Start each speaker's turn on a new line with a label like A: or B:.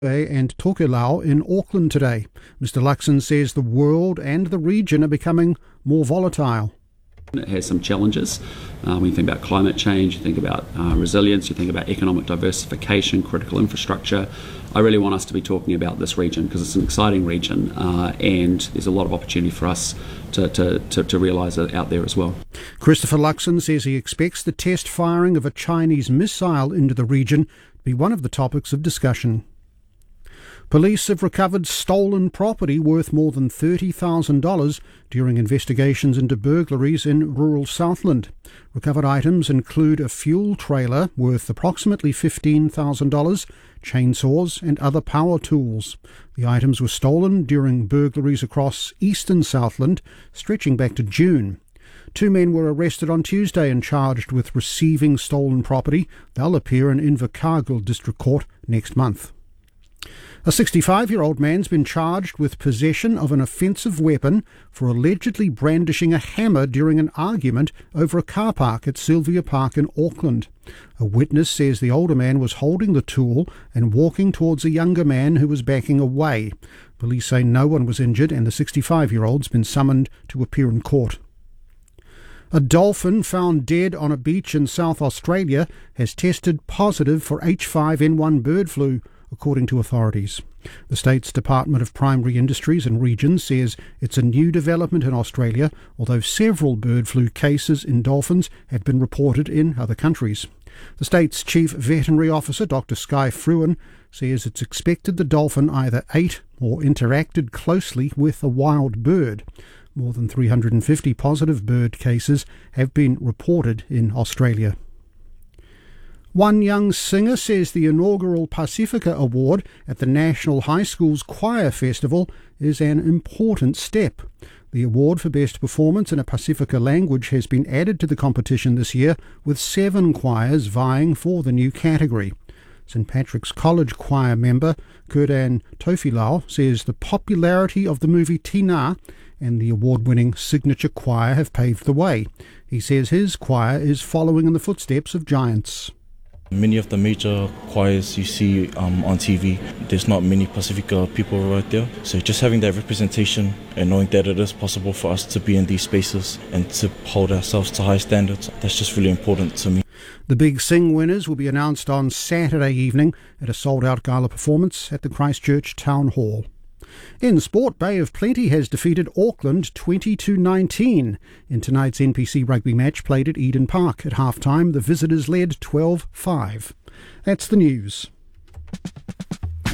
A: and Tokelau in Auckland today. Mr Luxon says the world and the region are becoming more volatile.
B: It has some challenges. When you think about climate change, you think about resilience, you think about economic diversification, critical infrastructure. I really want us to be talking about this region because it's an exciting region and there's a lot of opportunity for us to realise it out there as well.
A: Christopher Luxon says he expects the test firing of a Chinese missile into the region to be one of the topics of discussion. Police have recovered stolen property worth more than $30,000 during investigations into burglaries in rural Southland. Recovered items include a fuel trailer worth approximately $15,000, chainsaws and other power tools. The items were stolen during burglaries across eastern Southland, stretching back to June. 2 men were arrested on Tuesday and charged with receiving stolen property. They'll appear in Invercargill District Court next month. A 65-year-old man's been charged with possession of an offensive weapon for allegedly brandishing a hammer during an argument over a car park at Sylvia Park in Auckland. A witness says the older man was holding the tool and walking towards a younger man who was backing away. Police say no one was injured and the 65-year-old's been summoned to appear in court. A dolphin found dead on a beach in South Australia has tested positive for H5N1 bird flu, according to authorities. The state's Department of Primary Industries and Regions says it's a new development in Australia, although several bird flu cases in dolphins have been reported in other countries. The state's Chief Veterinary Officer, Dr Sky Fruin, says it's expected the dolphin either ate or interacted closely with a wild bird. More than 350 positive bird cases have been reported in Australia. One young singer says the inaugural Pacifica Award at the National High School's Choir Festival is an important step. The award for Best Performance in a Pacifica language has been added to the competition this year, with 7 choirs vying for the new category. St Patrick's College choir member Kurdan Tofilau says the popularity of the movie Tina and the award-winning signature choir have paved the way. He says his choir is following in the footsteps of giants.
C: Many of the major choirs you see on TV, there's not many Pacifica people right there. So just having that representation and knowing that it is possible for us to be in these spaces and to hold ourselves to high standards, that's just really important to me.
A: The Big Sing winners will be announced on Saturday evening at a sold-out gala performance at the Christchurch Town Hall. In sport, Bay of Plenty has defeated Auckland 20-19 in tonight's NPC rugby match played at Eden Park. At half-time, the visitors led 12-5. That's the news.